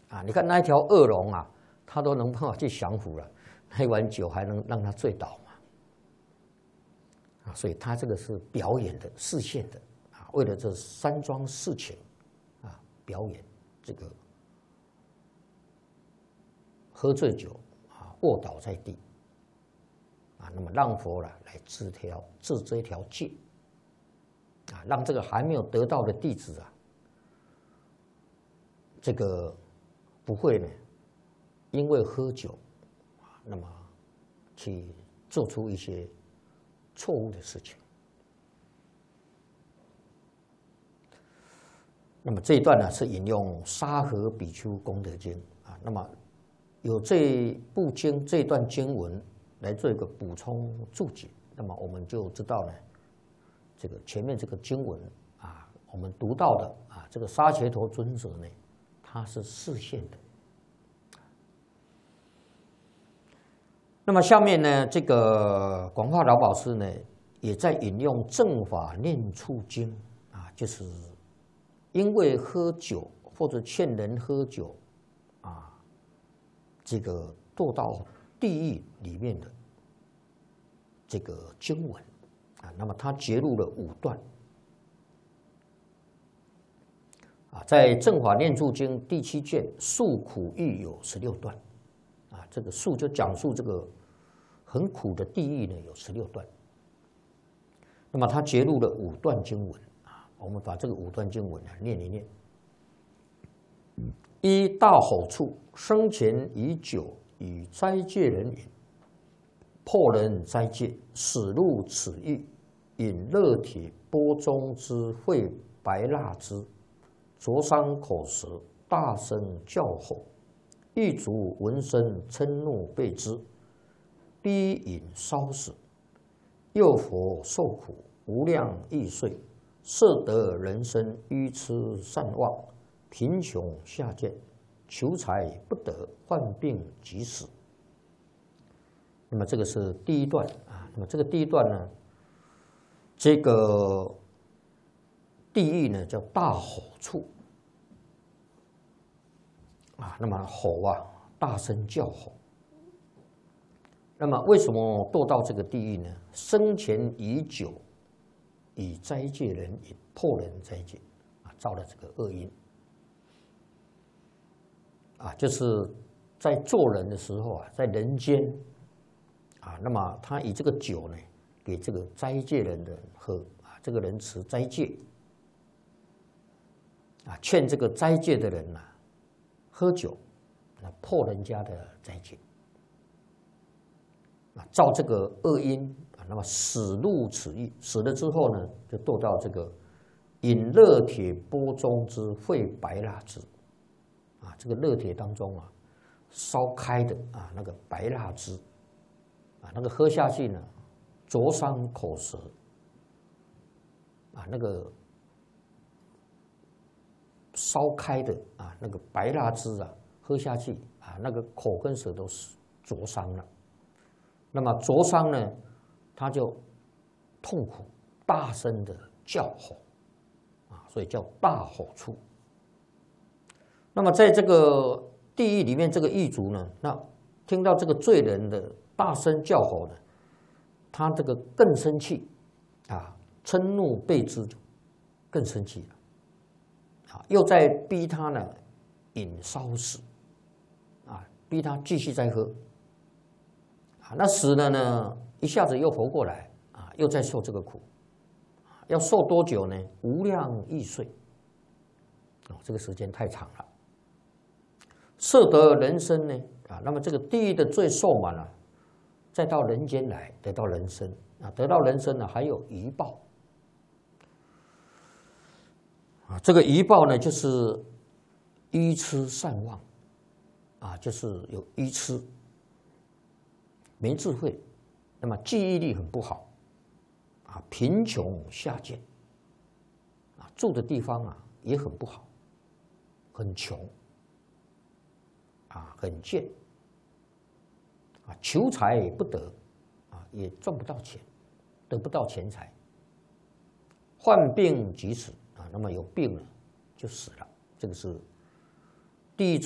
啊，你看那一条恶龙啊，他都能办法去降服了，那一碗酒还能让他醉倒吗？啊，所以他这个是表演的视线的啊，为了这山庄事情啊，表演这个喝醉酒啊，卧倒在地啊，那么让佛来治这一条戒啊，让这个还没有得到的弟子啊，这个不会呢，因为喝酒啊，那么去做出一些错误的事情。那么这一段呢是引用沙河比丘功德经啊，那么有这部经这段经文来做一个补充注解，那么我们就知道呢，这个前面这个经文啊，我们读到的啊，这个沙伽陀尊者呢，他是示现的。那么下面呢，这个广化老法师呢，也在引用正法念处经啊，就是因为喝酒或者劝人喝酒啊，这个堕到地狱里面的这个经文啊，那么他节录了5段啊，在正法念处经第7卷诉苦狱有16段啊，这个诉就讲述这个很苦的地狱呢，有16段。那么他节录了5段经文啊，我们把这个5段经文念一念。一大吼处，生前以酒与斋戒人饮，破人斋戒，死入此狱，饮热铁钵中之沸白蜡汁，灼伤口舌，大声叫吼，狱卒闻声嗔怒备之，逼引烧死。诱佛受苦无量亿岁，摄得人生愚痴善忘，贫穷下贱，求财不得，患病即死。那么这个是第1段啊。那么这个第1段呢，这个地狱呢叫大吼处啊。那么吼啊，大声叫吼。那么为什么堕到这个地狱呢？生前以酒以斋戒人饮，破人斋戒啊，造了这个恶因啊，就是在做人的时候啊，在人间啊，那么他以这个酒呢，给这个斋戒人的喝啊，这个人持斋戒啊，劝这个斋戒的人呐喝酒，破人家的斋戒。造这个恶因啊，那么死入此狱，死了之后呢，就堕到这个饮热铁钵中之沸白蜡汁啊，这个热铁当中啊烧开的啊那个白蜡汁啊，那个喝下去呢，灼伤口舌啊，那个烧开的啊那个白蜡汁啊，喝下去啊，那个口跟舌都灼伤了。那么灼伤呢，他就痛苦，大声的叫吼啊，所以叫大吼处。那么在这个地狱里面，这个狱卒呢，那听到这个罪人的大声叫吼呢，他这个更生气啊，嗔怒备之，更生气了啊，又在逼他呢饮烧死啊，逼他继续再喝。那死了呢，一下子又活过来啊，又在受这个苦，要受多久呢？无量亿岁，哦，这个时间太长了。摄得人生呢啊，那么这个地狱的罪受满了，再到人间来得到人生啊，得到人生呢还有余报啊，这个余报呢就是愚痴善忘啊，就是有愚痴。没智慧，那么记忆力很不好，啊，贫穷下贱，啊，住的地方啊也很不好，很穷，啊，很贱，啊，求财不得，啊，也赚不到钱，得不到钱财，患病即死，啊，那么有病了就死了，这个是第一